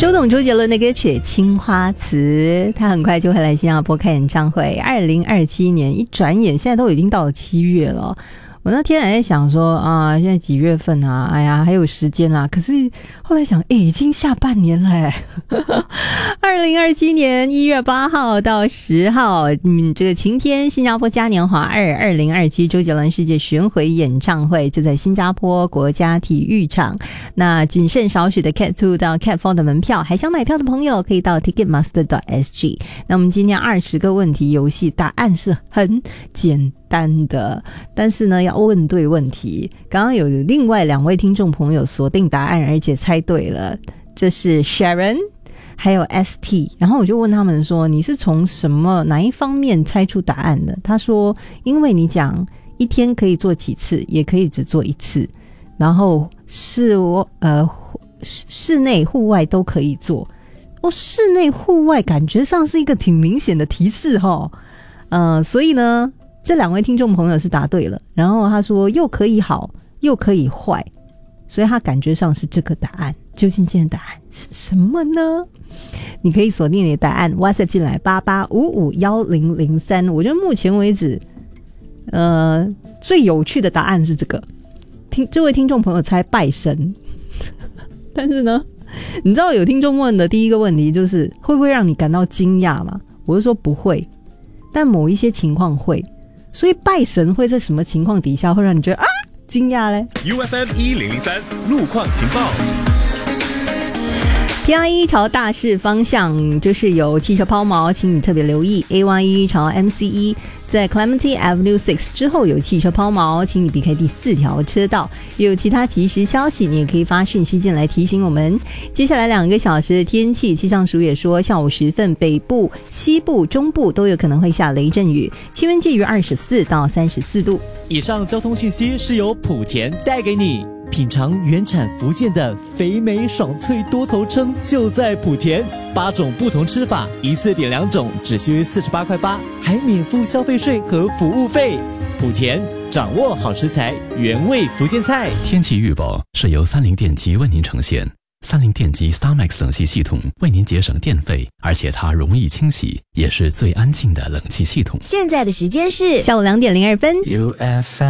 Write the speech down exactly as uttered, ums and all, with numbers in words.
周董周杰伦的歌曲《青花瓷》，他很快就会来新加坡开演唱会。二零二七年一转眼，现在都已经到了七月了。我那天还在想说啊，现在几月份啊？哎呀，还有时间啦。可是后来想，哎，已经下半年了哎。二零二七年一月八号到十号，嗯，这个晴天新加坡嘉年华二二零二七周杰伦世界巡回演唱会就在新加坡国家体育场。那仅剩少许的 Cat 二 到 Cat 四 的门票，还想买票的朋友可以到 ticketmaster dot s g。那我们今天二十个问题游戏，答案是很简单的，但是呢要问对问题。刚刚有另外两位听众朋友锁定答案而且猜对了，这是 Sharon 还有 S T， 然后我就问他们说，你是从什么哪一方面猜出答案的？他说因为你讲一天可以做几次，也可以只做一次，然后室呃室内户外都可以做。哦，室内户外感觉上是一个挺明显的提示齁。呃所以呢这两位听众朋友是答对了，然后他说又可以好又可以坏，所以他感觉上是这个答案。究竟今天的答案是什么呢？你可以锁定你的答案 WhatsApp 进来八八五五一零零三。我觉得目前为止呃，最有趣的答案是这个，听这位听众朋友猜拜神但是呢你知道有听众问的第一个问题就是会不会让你感到惊讶吗？我就说不会，但某一些情况会。所以拜神会在什么情况底下会让你觉得啊惊讶嘞 ？U F M 一零零三路况情报。 P R 一朝大势方向，就是有汽车抛锚，请你特别留意。A 一 朝 M C 一，在 Clementi Avenue 六之后有汽车抛锚，请你避开第四条车道。也有其他即时消息，你也可以发讯息进来提醒我们。接下来两个小时的天气，气象署也说，下午时分北部、西部、中部都有可能会下雷阵雨，气温介于二十四到三十四度。 以上交通讯息是由莆田带给你。品尝原产福建的肥美爽脆多头称就在莆田，八种不同吃法，一次点两种只需四十八块八，还免付消费税和服务费。莆田掌握好食材，原味福建菜。 天气预报是由三菱电机为您呈现。三菱电机 StarMax 冷气系统为您节省电费，而且它容易清洗，也是最安静的冷气系统。 现在的时间是下午两点零二分。 U F M